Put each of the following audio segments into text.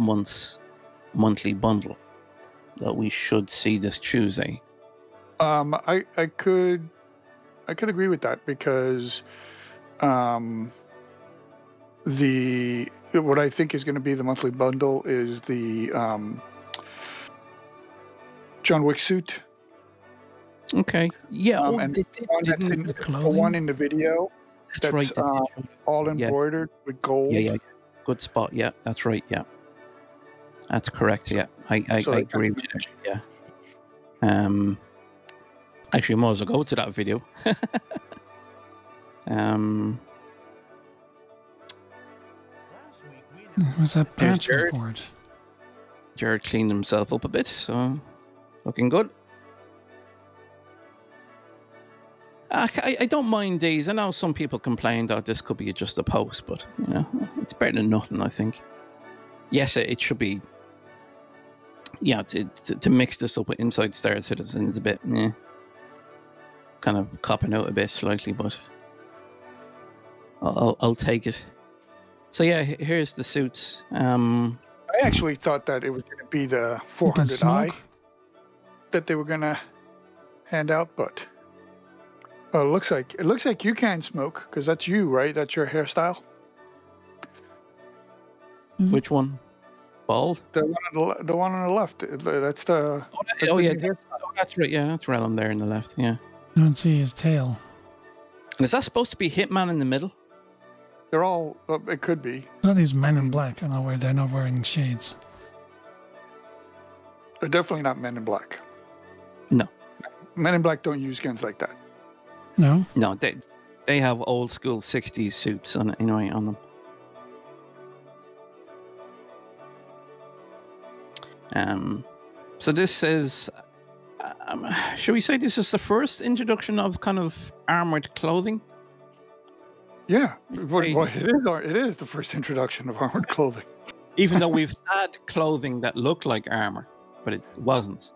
month's monthly bundle that we should see this Tuesday. I could agree with that because what I think is going to be the monthly bundle is the John Wick suit. Okay. Yeah. And the one in the video. That's right. All embroidered with gold. Yeah. Good spot. Yeah, that's right. Yeah. That's correct. Yeah. I agree with you. Yeah. Actually, I might as well go to that video. Was that patch report? Jared cleaned himself up a bit, so looking good. I don't mind these. I know some people complain that this could be just a post, but it's better than nothing, I think. Yes, it should be. Yeah, to mix this up with Inside Star Citizen is a bit, kind of copping out a bit slightly, but I'll take it. So yeah, here's the suits. I actually thought that it was going to be the 400i that they were going to hand out, but it looks like you can smoke because that's you, right? That's your hairstyle. Which one? Bald? The one on the left. That's the. That's right. Yeah, that's Relum there in the left. Yeah. I don't see his tail. And is that supposed to be Hitman in the middle? They're all. It could be. Not these Men in Black. I know where they're not wearing shades. They're definitely not Men in Black. No. Men in Black don't use guns like that. No. No, they have old school 60s suits on them. So this is, should we say this is the first introduction of kind of armored clothing? Yeah, it is the first introduction of armored clothing. Even though we've had clothing that looked like armor, but it wasn't.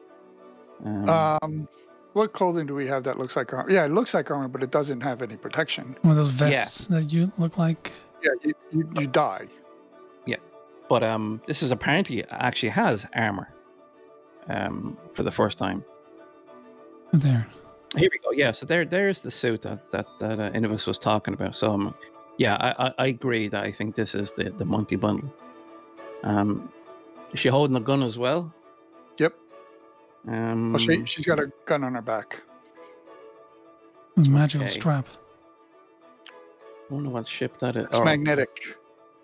What clothing do we have that looks like armor? Yeah, it looks like armor, but it doesn't have any protection. One of those vests that you look like. Yeah, you die. Yeah, but this is apparently actually has armor. For the first time. There. Here we go. Yeah, so there's the suit that Innovis was talking about. So I agree that I think this is the monthly bundle. Is she holding a gun as well? Yep. She's got a gun on her back. It's a magical strap. I wonder what ship that is. It's magnetic.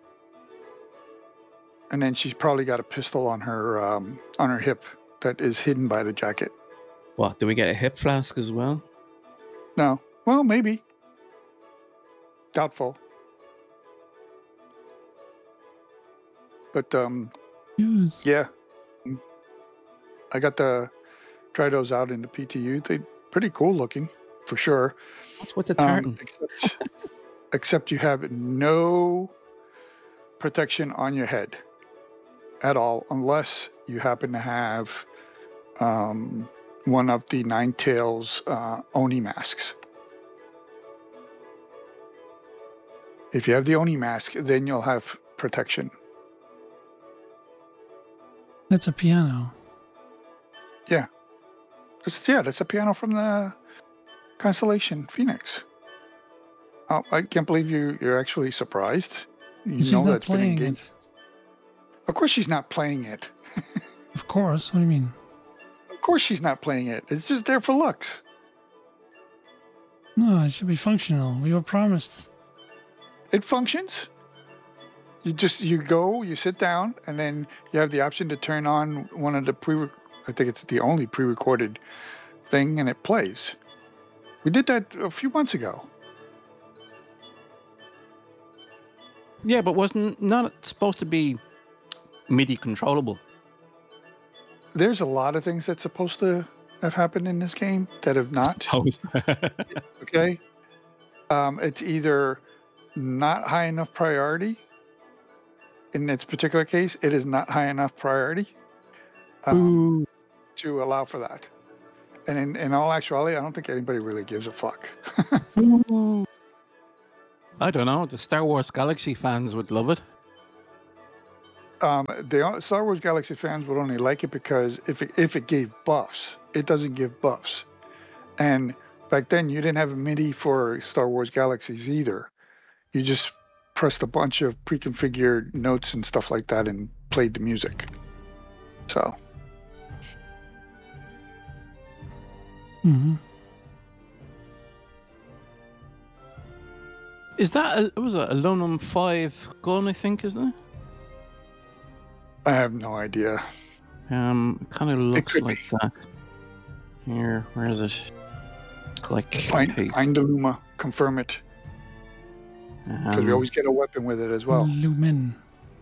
And then she's probably got a pistol on her hip that is hidden by the jacket. What? Do we get a hip flask as well? No. Well, maybe. Doubtful. But yeah. I got to try those out in the PTU. They're pretty cool looking, for sure. What's with the tartan? Except you have no protection on your head at all, unless you happen to have one of the Nine Tails Oni masks. If you have the Oni mask, then you'll have protection. That's a piano. Yeah. That's a piano from the Constellation Phoenix. Oh, I can't believe you're actually surprised. She's not playing it. Of course she's not playing it. Of course. What do you mean? Of course she's not playing it. It's just there for looks. No, it should be functional. We were promised. It functions. You go, you sit down, and then you have the option to turn on one of the I think it's the only pre-recorded thing, and it plays. We did that a few months ago. Yeah, but wasn't not supposed to be MIDI controllable? There's a lot of things that's supposed to have happened in this game that have not. Okay. It's either not high enough priority. In its particular case, it is not high enough priority to allow for that. And in all actuality, I don't think anybody really gives a fuck. I don't know. The Star Wars Galaxy fans would love it. The Star Wars Galaxy fans would only like it because if it gave buffs, it doesn't give buffs. And back then, you didn't have a MIDI for Star Wars Galaxies either. You just pressed a bunch of pre-configured notes and stuff like that and played the music. So. Mm-hmm. Is that was it Aluminum 5 gun? I think, isn't it? I have no idea. It kind of looks like that. Here, where is it? Click. Find the Luma. Confirm it. Because we always get a weapon with it as well. Luminati.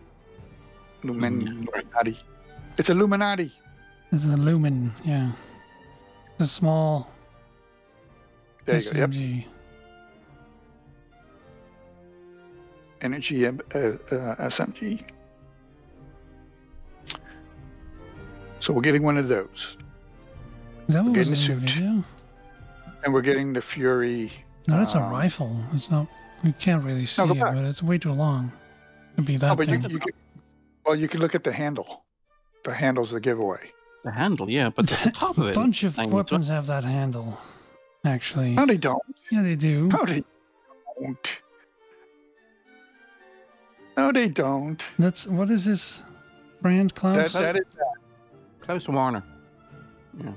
It's Illuminati. It's a Lumen, yeah. It's a small there you SMG. Go. Yep. Energy SMG. So we're getting one of those. Is that what getting was the in the suit. video? And we're getting the Fury. No, that's a rifle. It's not. You can't really see it, but it's way too long. It'd be that thing. You can look at the handle. The handle's the giveaway. The handle, yeah, but the top of it. A bunch of weapons have that handle, actually. No, they don't. Yeah, they do. No, they don't. No, they don't. What is this brand, Klaus? That is that. Klaus Warner. Yeah.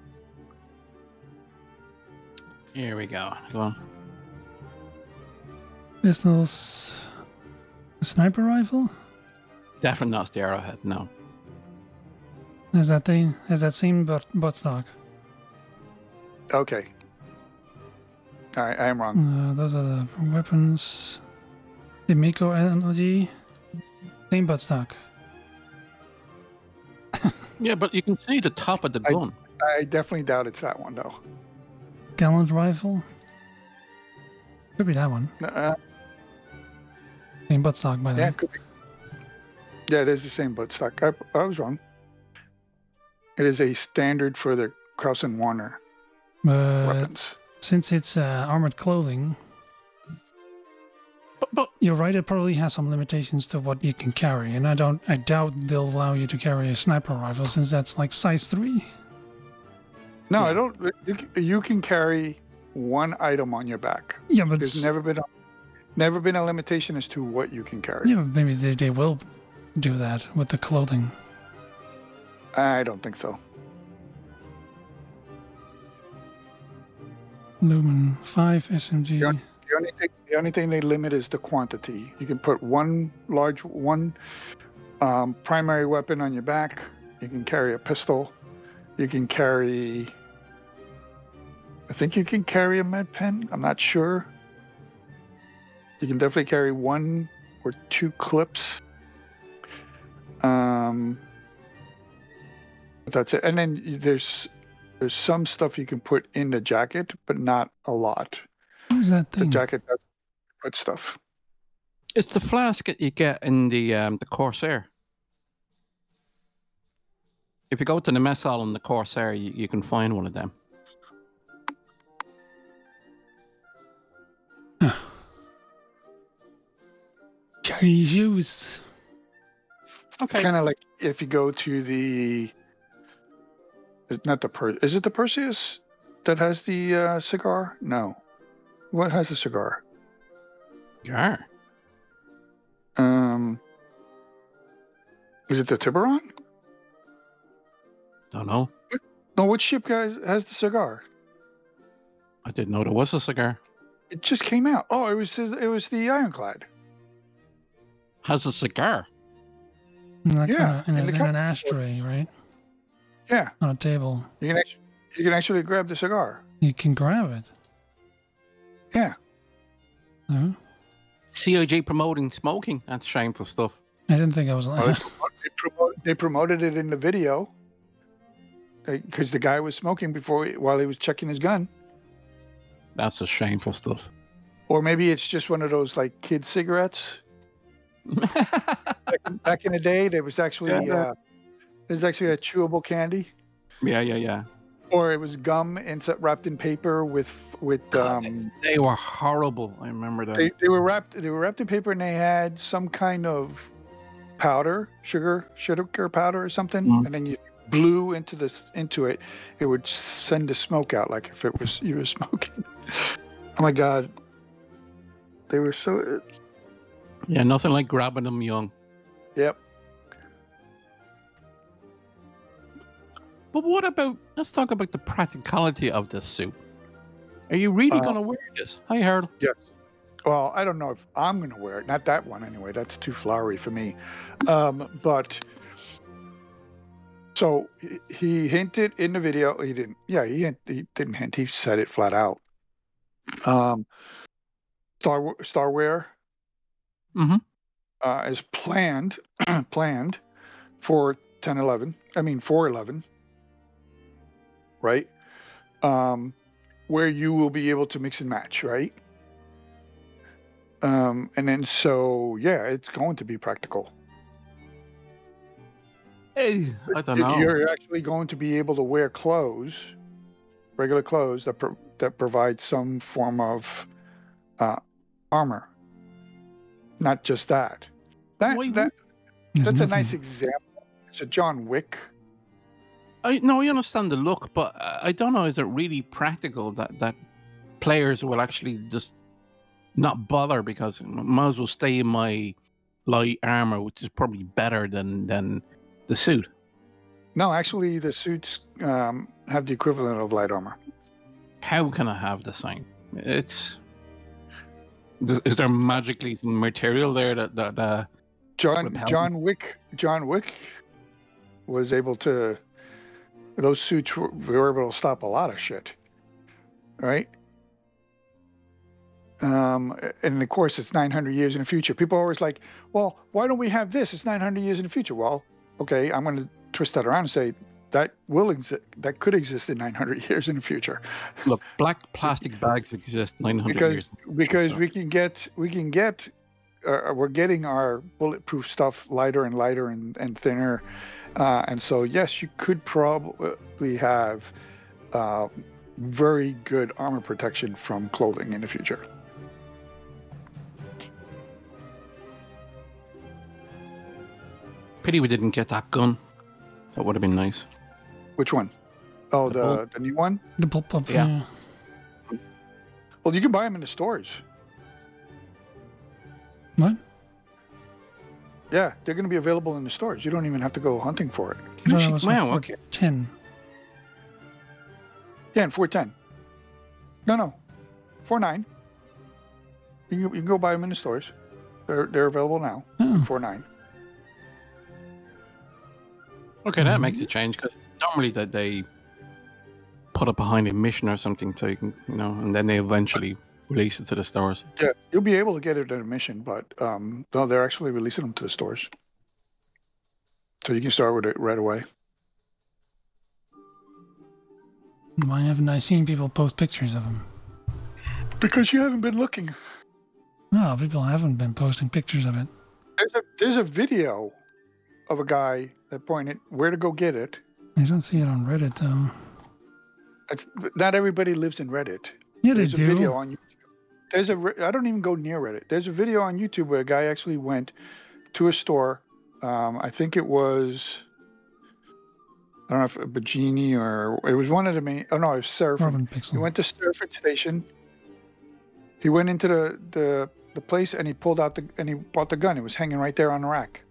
Here we go. Go on. Pistols. A sniper rifle? Definitely not the Arrowhead, no. Has that same buttstock? Okay. All right, I am wrong. Those are the weapons. The Miko LG. Same buttstock. Yeah, but you can see the top of the gun. I definitely doubt it's that one, though. Gallant rifle? Could be that one. Same buttstock, by the way. Could be. Yeah, it is the same buttstock. I was wrong. It is a standard for the Kraus and Warner weapons. Since it's armored clothing, but you're right. It probably has some limitations to what you can carry, and I doubt they'll allow you to carry a sniper rifle since that's like size 3. No, I don't. You can carry one item on your back. Yeah, but there's never been a limitation as to what you can carry. Yeah, maybe they will do that with the clothing. I don't think so. Lumen 5 SMG. The only thing they limit is the quantity. You can put one primary weapon on your back. You can carry a pistol. You can carry. I think you can carry a med pen. I'm not sure. You can definitely carry 1 or 2 clips. But that's it. And then there's some stuff you can put in the jacket, but not a lot. What is that thing? The jacket does put stuff. It's the flask that you get in the Corsair. If you go to the mess hall in the Corsair, you can find one of them. Cherry juice. Okay. It's kind of like if you go to the. Is it the Perseus that has the cigar? No. What has the cigar? Sure. Is it the Tiburon? Don't know. No, which ship guys has the cigar? I didn't know there was a cigar. It just came out. Oh, it was the Ironclad. Has a cigar? Yeah, in an ashtray, right? Yeah. On a table. You can actually grab the cigar. You can grab it. Yeah. No? COG promoting smoking. That's shameful stuff. I didn't think I was. They promoted it in the video because the guy was smoking while he was checking his gun. That's just shameful stuff. Or maybe it's just one of those like kid cigarettes. Back in the day, there was actually a chewable candy. Yeah. Or it was gum wrapped in paper with. They were horrible. I remember that. They were wrapped in paper, and they had some kind of powder, sugar powder or something, Mm. and then you blew into it, it would send the smoke out like if you were smoking. Oh my God, they were so. Yeah, nothing like grabbing them young. Yep. But what about? Let's talk about the practicality of this suit. Are you really going to wear this? Hi, Harold. Yes. Well, I don't know if I'm going to wear it. Not that one anyway. That's too flowery for me. But so he hinted in the video. He didn't. Yeah, he didn't hint. He said it flat out. Starwear is planned for 10/11. I mean 4/11. Right. Where you will be able to mix and match. Right. And then so yeah, it's going to be practical. Hey, I don't know. You're actually going to be able to wear clothes, regular clothes that provide some form of armor. Not just that. That's a nice example. It's a John Wick. I understand the look, but I don't know. Is it really practical that players will actually just not bother because I might as well stay in my light armor, which is probably better than the suit? No, actually, the suits have the equivalent of light armor. How can I have the same? Is there magically some material there that John Wick was able to. Those suits were able to stop a lot of shit, right? And of course, it's 900 years in the future. People are always like, well, why don't we have this? It's 900 years in the future. Well, okay, I'm going to twist that around and say that could exist in 900 years in the future. Look, black plastic bags exist 900 years. Because we can get we're getting our bulletproof stuff lighter and lighter and thinner. And so, yes, you could probably have very good armor protection from clothing in the future. Pity we didn't get that gun. That would have been nice. Which one? Oh, the new one? The pop-up, yeah. Well, you can buy them in the stores. What? Yeah, they're going to be available in the stores. You don't even have to go hunting for it. Wow, okay. 10. Yeah, and 410. No, 49. You can go buy them in the stores. They're available now. 49. Okay, that makes a change because normally that they put it behind a mission or something so you can, and then they eventually release it to the stores. Yeah, you'll be able to get it at a mission, but no, they're actually releasing them to the stores. So you can start with it right away. Why haven't I seen people post pictures of them? Because you haven't been looking. No, people haven't been posting pictures of it. There's a video of a guy that pointed where to go get it. I don't see it on Reddit, though. Not everybody lives in Reddit. Yeah, There's they a do. video on YouTube. I don't even go near Reddit. There's a video on YouTube where a guy actually went to a store. I think it was, I don't know if a Bajini or it was one of the main. Oh no, it was Seraphim. He went to Seraphim Station. He went into the place and he pulled out and he bought the gun. It was hanging right there on the rack.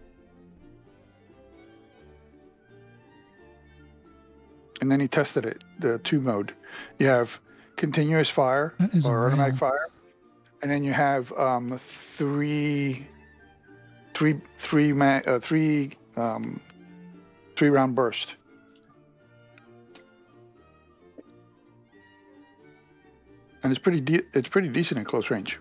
And then he tested it, the 2 mode. You have continuous fire or automatic fire, and then you have 3 round burst. And it's pretty decent in close range.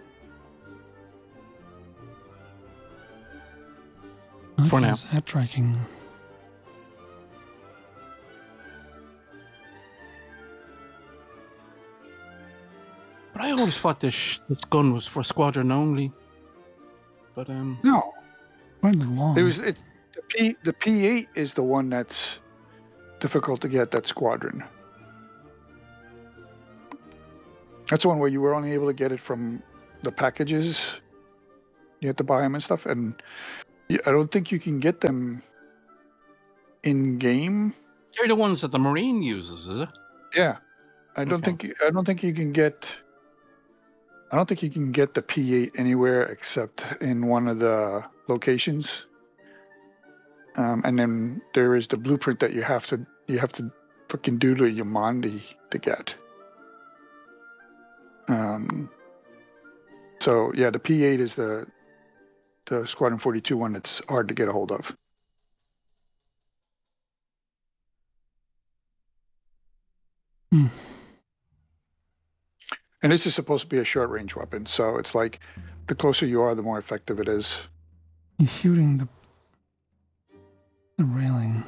For now. Head tracking. But I always thought this gun was for squadron only. But no, quite long. The P8 is the one that's difficult to get. That squadron. That's the one where you were only able to get it from the packages. You had to buy them and stuff, and I don't think you can get them in game. They're the ones that the Marine uses, is it? Yeah, I don't think you can get. I don't think you can get the P8 anywhere except in one of the locations. And then there is the blueprint that you have to freaking do to Yamandi to get. So yeah, the P8 is the Squadron 42 one that's hard to get a hold of. Hmm. And this is supposed to be a short range weapon, so it's like the closer you are, the more effective it is. He's shooting the railing.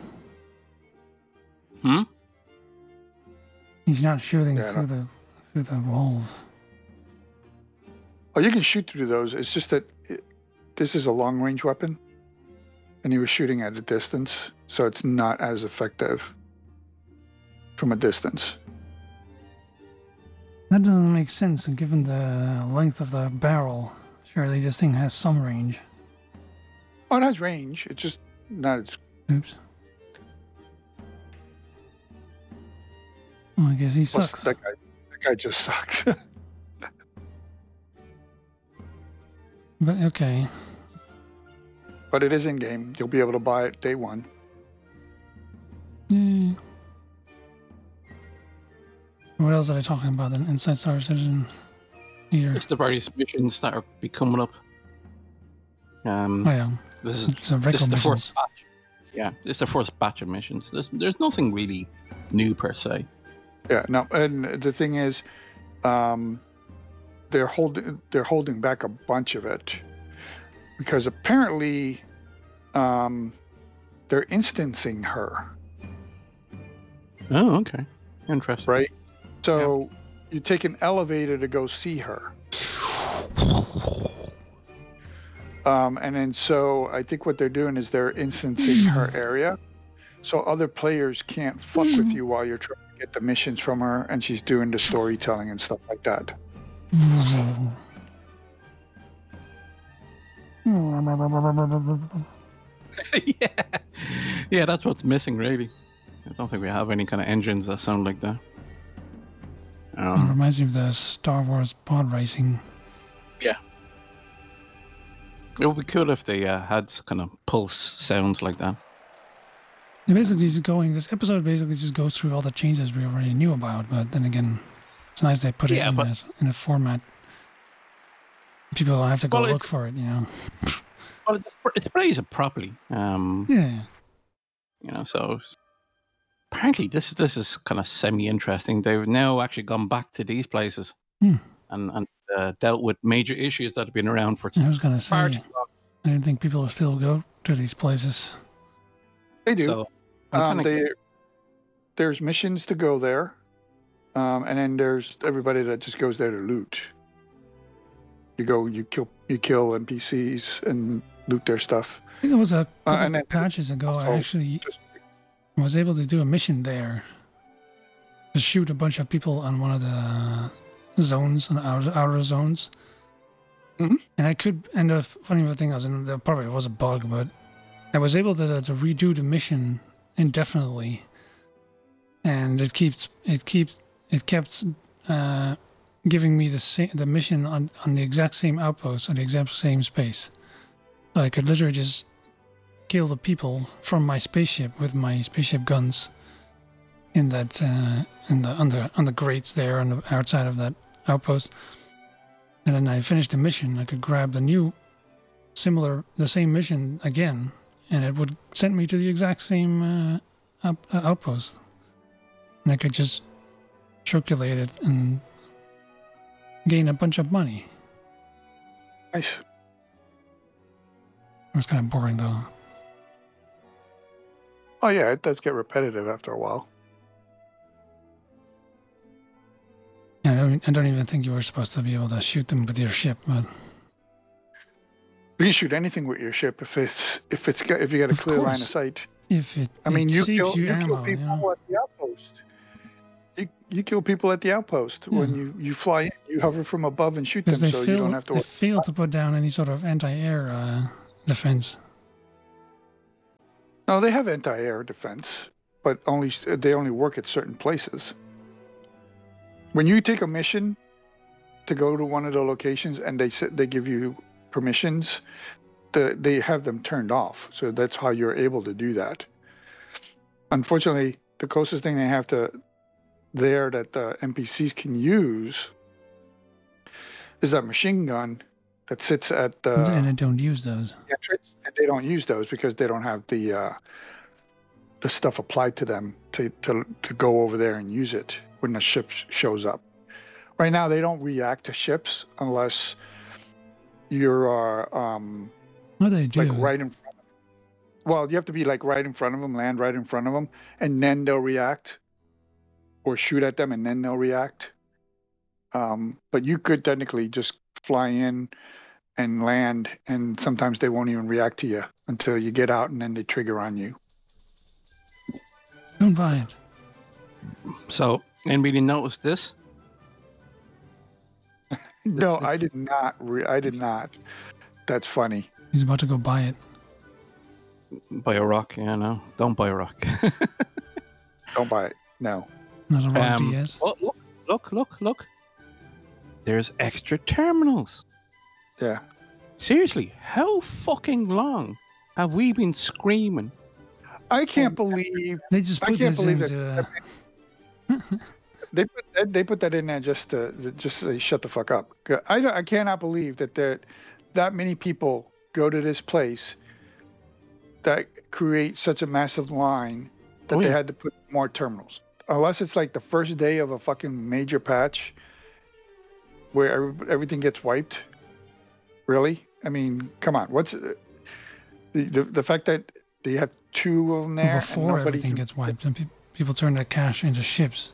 He's not shooting through the walls. Oh, you can shoot through those. It's just that this is a long range weapon, and he was shooting at a distance, so it's not as effective from a distance. That doesn't make sense, given the length of the barrel. Surely this thing has some range. Oh, it has range. It's just not as... Oops. Well, I guess he sucks. That guy just sucks. But okay. But it is in game. You'll be able to buy it day one. Yay. What else are they talking about then? Inside Star Citizen here. It's the various missions that are be coming up. This is the first batch. Yeah, it's the first batch of missions. There's nothing really new per se. Yeah, no, and the thing is, they're holding back a bunch of it because apparently, they're instancing her. Oh, okay, interesting. Right. So you take an elevator to go see her. And then so I think what they're doing is they're instancing her area. So other players can't fuck with you while you're trying to get the missions from her and she's doing the storytelling and stuff like that. Yeah, that's what's missing really. I don't think we have any kind of engines that sound like that. It reminds me of the Star Wars pod racing. Yeah. It would be cool if they had kind of pulse sounds like that. This episode basically just goes through all the changes we already knew about, but then again, it's nice they put it in a format. People don't have to go look for it, you know. Well, it plays it properly. Yeah. You know, so apparently this is kind of semi-interesting. They've now actually gone back to these places and dealt with major issues that have been around for I was going to say, I didn't think people would still go to these places. They do. So, there's missions to go there, and then there's everybody that just goes there to loot. You go, you kill NPCs and loot their stuff. I think it was a couple patches ago. I actually was able to do a mission there to shoot a bunch of people on one of the zones, on the outer zones. Mm-hmm. And the funny thing was, and there probably was a bug, but I was able to redo the mission indefinitely, and it kept giving me the mission on the exact same outpost on the exact same space. So I could literally just kill the people from my spaceship with my spaceship guns in that on the grates there on the outside of that outpost. And then I finished the mission. I could grab the same mission again, and it would send me to the exact same outpost. And I could just circulate it and gain a bunch of money. Nice. It was kind of boring, though. Oh, yeah, it does get repetitive after a while. I don't even think you were supposed to be able to shoot them with your ship, but you can shoot anything with your ship if you got a clear line of sight. You kill people at the outpost. You kill people at the outpost when you fly in. You hover from above and shoot them, you don't have to. They fail to put down any sort of anti-air defense. No, they have anti-air defense, but they only work at certain places. When you take a mission to go to one of the locations and they give you permissions, they have them turned off. So that's how you're able to do that. Unfortunately, the closest thing they have that the NPCs can use is that machine gun that sits at the... And they don't use those. And they don't use those because they don't have the stuff applied to them to go over there and use it when the ship shows up. Right now, they don't react to ships unless you're What do they do? like right in front of them. Well, you have to be like right in front of them, land right in front of them, and then they'll react, or shoot at them and then they'll react. But you could technically just fly in and land, and sometimes they won't even react to you until you get out, and then they trigger on you. Don't buy it. So, anybody notice this? No, I did not. I did not. That's funny. He's about to go buy it. Buy a rock, yeah, no. Don't buy a rock. Don't buy it. No. Not a rock DS. Oh, look. There's extra terminals. Yeah. Seriously, how fucking long have we been screaming? I can't believe they just put this into... They put that in there just to say shut the fuck up. I cannot believe that many people go to this place that create such a massive line that they had to put more terminals. Unless it's like the first day of a fucking major patch where everything gets wiped. Really? I mean, come on. What's the fact that they have two of them there before everything gets wiped and people turn that cash into ships?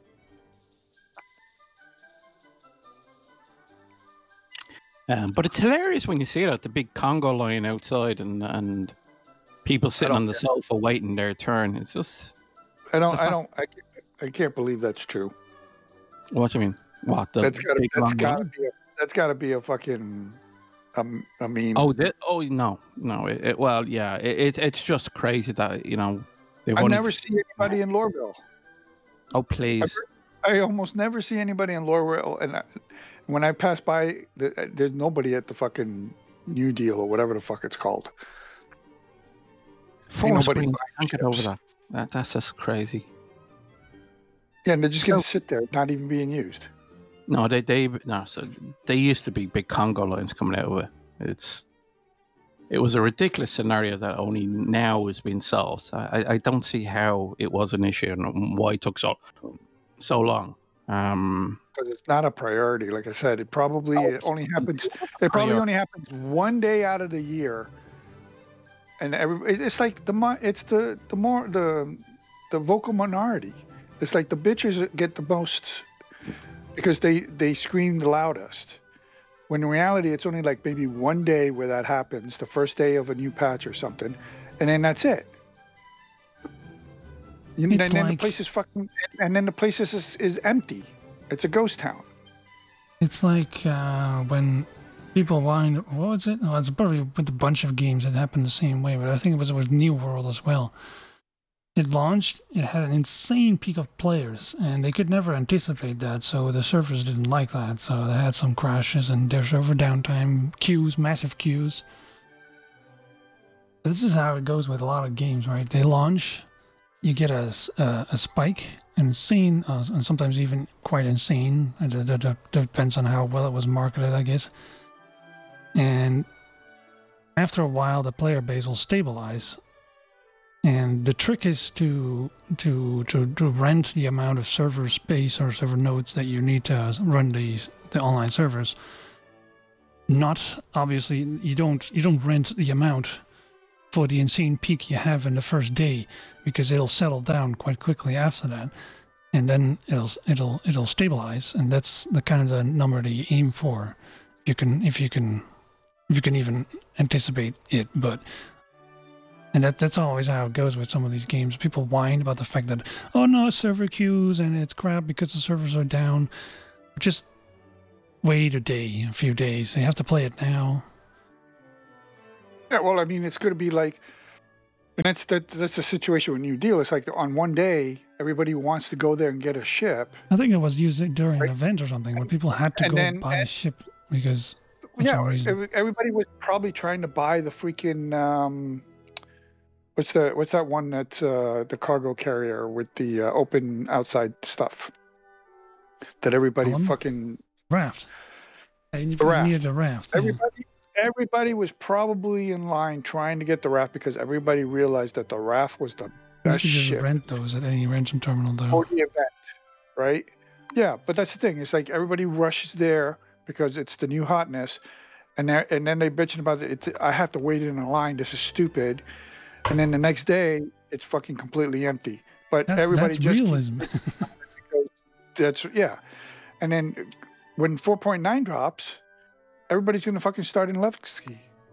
But it's hilarious when you see it, the big Congo line outside and people sitting on the sofa waiting their turn. It's just... I can't believe that's true. What do you mean? What? That's gotta be a fucking a meme. No. It's just crazy that I never see anybody in Lorville. Oh please! I almost never see anybody in Lorville, and when I pass by, there's nobody at the fucking New Deal or whatever the fuck it's called. Can't get over that. That's just crazy. Yeah, and they're just gonna sit there, not even being used. No, so they used to be big Congo lines coming out of it. It was a ridiculous scenario that only now is being solved. I don't see how it was an issue and why it took so long. Because it's not a priority. Like I said, it probably only happens one day out of the year, and it's like the vocal minority. It's like the bitches get the most because they scream the loudest. When in reality, it's only like maybe one day where that happens, the first day of a new patch or something, and then that's it. And then the place is fucking, and then the place is empty. It's a ghost town. It's like when people whine. What was it? Well, it's probably with a bunch of games that happened the same way, but I think it was with New World as well. It launched, it had an insane peak of players, and they could never anticipate that, so the servers didn't like that, so they had some crashes and their server downtime, queues, massive queues. This is how it goes with a lot of games, right? They launch, you get a spike, insane, and sometimes even quite insane. It depends on how well it was marketed, I guess. And after a while, the player base will stabilize. And the trick is to rent the amount of server space or server nodes that you need to run the online servers. Not obviously you don't rent the amount for the insane peak you have in the first day, because it'll settle down quite quickly after that, and then it'll stabilize, and that's the kind of the number that you aim for, if you can even anticipate it, but. And that's always how it goes with some of these games. People whine about the fact that, oh no, server queues and it's crap because the servers are down. Just wait a few days. They have to play it now. Yeah, well, I mean, it's going to be like And that's a situation with New Deal. It's like on one day, everybody wants to go there and get a ship. I think it was used during an event or something when people had to buy a ship because for some reason. Everybody was probably trying to buy the freaking what's that one that's the cargo carrier with the open outside stuff that everybody fucking raft. The raft. Needed a raft. Everybody was probably in line trying to get the raft because everybody realized that the raft was the best ship. You could just rent those at any rental terminal, though. For the event, right? Yeah, but that's the thing. It's like everybody rushes there because it's the new hotness, and then they bitching about it. I have to wait in a line. This is stupid. And then the next day, it's fucking completely empty. But everybody that's realism. And then when 4.9 drops, everybody's going to fucking start in Levski.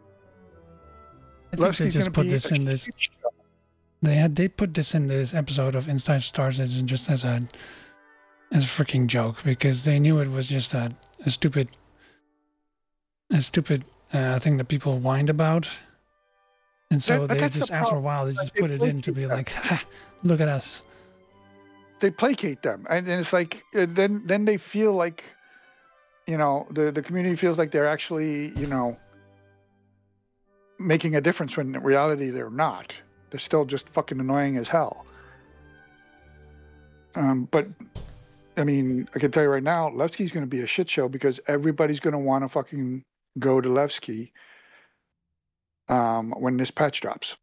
I think they just put this in this. They put this in this episode of Inside Star Citizen just as a freaking joke because they knew it was just a stupid thing that people whined about, and so they just after a while they just put it in to be like, ha, look at us. They placate them, and it's like then they feel like, the community feels like they're actually, making a difference when in reality they're not. They're still just fucking annoying as hell. But I mean, I can tell you right now, Levski's going to be a shit show because everybody's going to want to fucking go to Levski when this patch drops.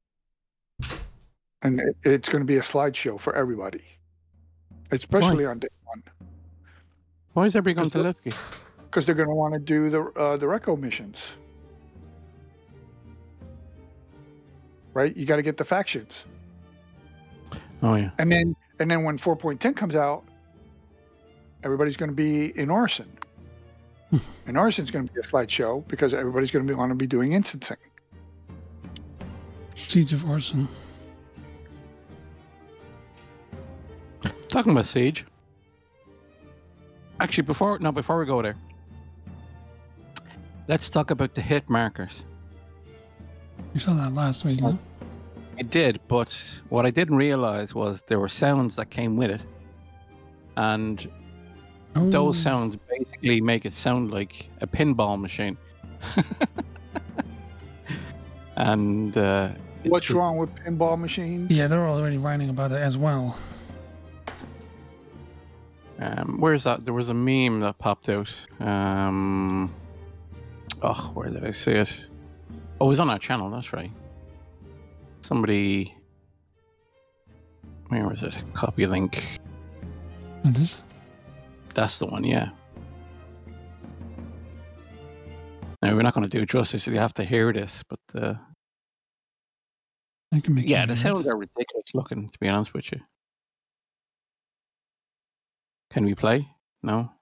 And it's going to be a slideshow for everybody, especially on day one. Why is everybody going to Levski? Because they're going to want to do the Reco missions. Right? You got to get the factions. Oh, yeah. And then when 4.10 comes out, everybody's going to be in Orison. And Orison's going to be a slideshow because everybody's going to want to be doing instancing. Siege of Orison. Talking about Siege. Actually, before we go there, let's talk about the hit markers. You saw that last week, huh? I did, but what I didn't realize was there were sounds that came with it. And those sounds basically make it sound like a pinball machine. And what's wrong with pinball machines? Yeah, they're already writing about it as well. Where's that? There was a meme that popped out. Where did I see it? Oh, it was on our channel, that's right. Somebody... Where was it? Copy link. This? That's the one, yeah. Now, we're not going to do justice, so you have to hear this, but... I can make the sounds are ridiculous looking, to be honest with you. Can we play? No?